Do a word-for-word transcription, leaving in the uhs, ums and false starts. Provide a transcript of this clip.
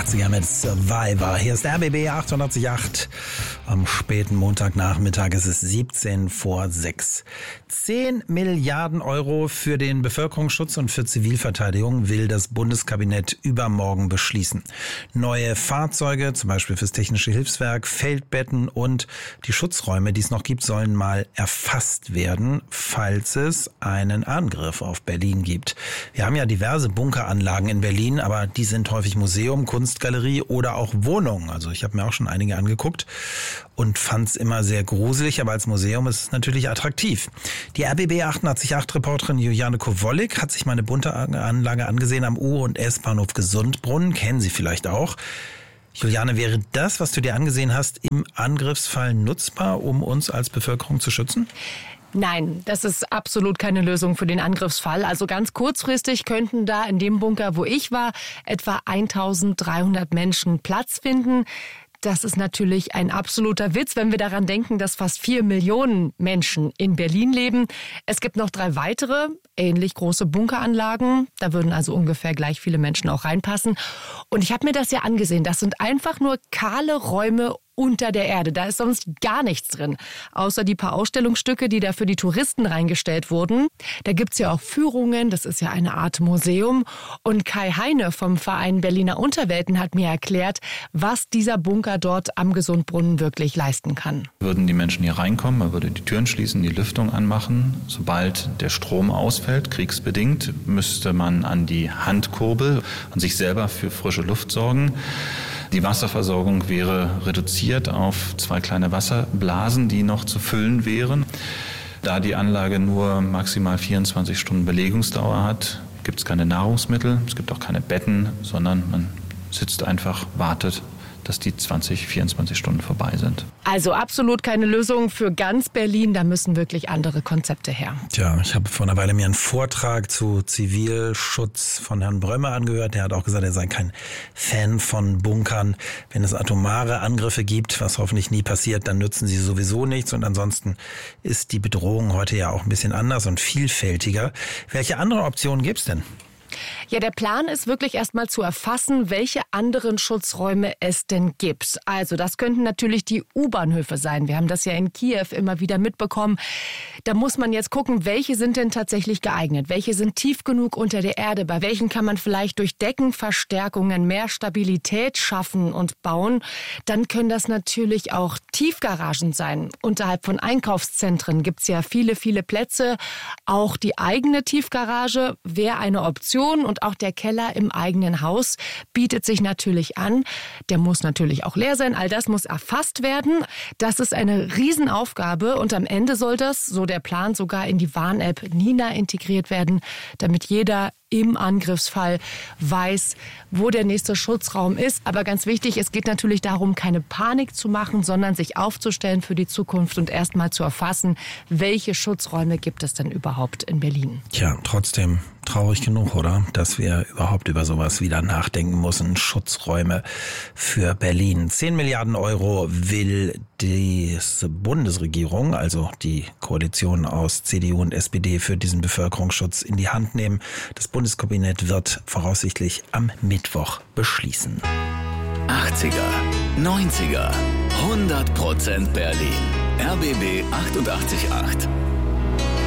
achtziger mit Survivor. Hier ist R B B achtundachtzig Komma acht. Am späten Montagnachmittag ist es siebzehn vor sechs. zehn Milliarden Euro für den Bevölkerungsschutz und für Zivilverteidigung will das Bundeskabinett übermorgen beschließen. Neue Fahrzeuge, zum Beispiel fürs Technische Hilfswerk, Feldbetten und die Schutzräume, die es noch gibt, sollen mal erfasst werden, falls es einen Angriff auf Berlin gibt. Wir haben ja diverse Bunkeranlagen in Berlin, aber die sind häufig Museum, Kunstgalerie oder auch Wohnungen. Also ich habe mir auch schon einige angeguckt und fand es immer sehr gruselig, aber als Museum ist es natürlich attraktiv. Die R B B achtundachtzig Komma acht Reporterin Juliane Kowollik hat sich mal eine bunte Anlage angesehen am U- und S-Bahnhof Gesundbrunnen. Kennen Sie vielleicht auch. Juliane, wäre das, was du dir angesehen hast, im Angriffsfall nutzbar, um uns als Bevölkerung zu schützen? Nein, das ist absolut keine Lösung für den Angriffsfall. Also ganz kurzfristig könnten da in dem Bunker, wo ich war, etwa eintausenddreihundert Menschen Platz finden. Das ist natürlich ein absoluter Witz, wenn wir daran denken, dass fast vier Millionen Menschen in Berlin leben. Es gibt noch drei weitere, ähnlich große Bunkeranlagen. Da würden also ungefähr gleich viele Menschen auch reinpassen. Und ich habe mir das ja angesehen. Das sind einfach nur kahle Räume unter der Erde. Da ist sonst gar nichts drin, außer die paar Ausstellungsstücke, die da für die Touristen reingestellt wurden. Da gibt's ja auch Führungen, das ist ja eine Art Museum. Und Kai Heine vom Verein Berliner Unterwelten hat mir erklärt, was dieser Bunker dort am Gesundbrunnen wirklich leisten kann. Würden die Menschen hier reinkommen, man würde die Türen schließen, die Lüftung anmachen. Sobald der Strom ausfällt, kriegsbedingt, müsste man an die Handkurbel und sich selber für frische Luft sorgen. Die Wasserversorgung wäre reduziert auf zwei kleine Wasserblasen, die noch zu füllen wären. Da die Anlage nur maximal vierundzwanzig Stunden Belegungsdauer hat, gibt es keine Nahrungsmittel, es gibt auch keine Betten, sondern man sitzt einfach, wartet, dass die zwanzig, vierundzwanzig Stunden vorbei sind. Also absolut keine Lösung für ganz Berlin, da müssen wirklich andere Konzepte her. Tja, ich habe vor einer Weile mir einen Vortrag zu Zivilschutz von Herrn Brömme angehört. Der hat auch gesagt, er sei kein Fan von Bunkern. Wenn es atomare Angriffe gibt, was hoffentlich nie passiert, dann nützen sie sowieso nichts. Und ansonsten ist die Bedrohung heute ja auch ein bisschen anders und vielfältiger. Welche andere Optionen gibt's denn? Ja, der Plan ist wirklich erstmal zu erfassen, welche anderen Schutzräume es denn gibt. Also das könnten natürlich die U-Bahnhöfe sein. Wir haben das ja in Kiew immer wieder mitbekommen. Da muss man jetzt gucken, welche sind denn tatsächlich geeignet? Welche sind tief genug unter der Erde? Bei welchen kann man vielleicht durch Deckenverstärkungen mehr Stabilität schaffen und bauen? Dann können das natürlich auch Tiefgaragen sein. Unterhalb von Einkaufszentren gibt es ja viele, viele Plätze. Auch die eigene Tiefgarage wäre eine Option. Und auch der Keller im eigenen Haus bietet sich natürlich an. Der muss natürlich auch leer sein. All das muss erfasst werden. Das ist eine Riesenaufgabe. Und am Ende soll das, so der Plan, sogar in die Warn-App Nina integriert werden, damit jeder im Angriffsfall weiß, wo der nächste Schutzraum ist. Aber ganz wichtig, es geht natürlich darum, keine Panik zu machen, sondern sich aufzustellen für die Zukunft und erstmal zu erfassen, welche Schutzräume gibt es denn überhaupt in Berlin. Tja, trotzdem traurig genug, oder? Dass wir überhaupt über sowas wieder nachdenken müssen. Schutzräume für Berlin. zehn Milliarden Euro will die Bundesregierung, also die Koalition aus C D U und S P D, für diesen Bevölkerungsschutz in die Hand nehmen. Das Bundeskabinett wird voraussichtlich am Mittwoch beschließen. achtziger, neunziger, hundert Prozent Berlin. R B B achtundachtzig Komma acht.